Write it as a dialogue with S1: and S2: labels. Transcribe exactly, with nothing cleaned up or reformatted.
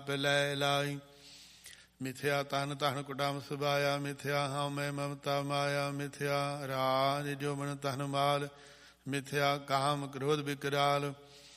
S1: ਆਪ ਲੈ ਲਾਈ। ਮਿਥਿਆ ਤਨ ਧਨ ਕੁਟਮ ਸੁਭਾਇਆ, ਮਿਥਿਆ ਹਉ ਮੈਂ ਮਮਤਾ ਮਾਇਆ। ਮਿਥਿਆ ਰਾਜ ਜੋਬਨ ਧਨ ਮਾਲ, ਮਿਥਿਆ ਕਾਮ ਕ੍ਰੋਧ ਵਿਕਰਾਲ।